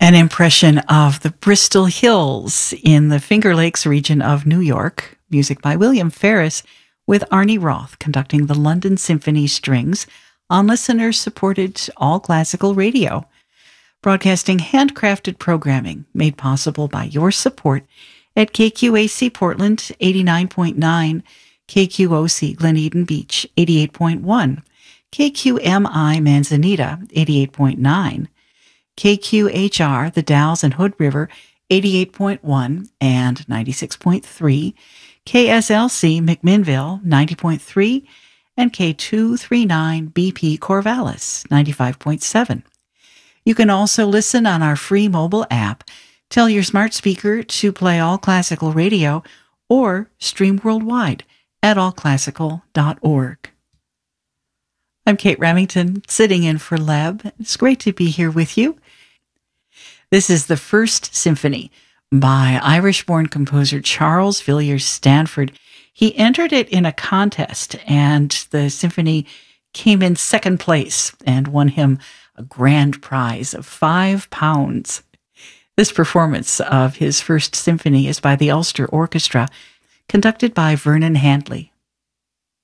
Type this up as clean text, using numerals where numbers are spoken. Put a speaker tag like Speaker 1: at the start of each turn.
Speaker 1: An impression of the Bristol Hills in the Finger Lakes region of New York. Music by William Ferris, with Arnie Roth conducting the London Symphony Strings on listener-supported all-classical radio. Broadcasting handcrafted programming made possible by your support at KQAC Portland 89.9, KQOC Glen Eden Beach 88.1, KQMI Manzanita 88.9, KQHR, the Dalles and Hood River, 88.1 and 96.3, KSLC McMinnville, 90.3, and K239 BP Corvallis, 95.7. You can also listen on our free mobile app. Tell your smart speaker to play All Classical Radio or stream worldwide at allclassical.org. I'm Kate Remington, sitting in for Leb. It's great to be here with you. This is the First Symphony by Irish-born composer Charles Villiers Stanford. He entered it in a contest, and the symphony came in second place and won him a grand prize of £5. This performance of his First Symphony is by the Ulster Orchestra, conducted by Vernon Handley.